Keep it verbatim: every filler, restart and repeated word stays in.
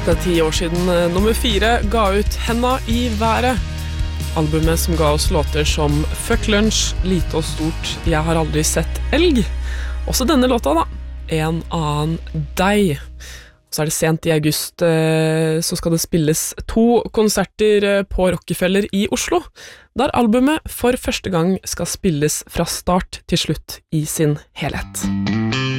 det er ti år siden nummer fire ga ut Henda i været. Albumet som ga oss låter som Fuck Lunch, Lite og Stort, Jeg har aldri sett elg. Også denne låta da, En annen deg. Så er det sent i august, så skal det spilles to konserter på Rockefeller i Oslo, der albumet for første gang skal spilles fra start til slutt i sin helhet.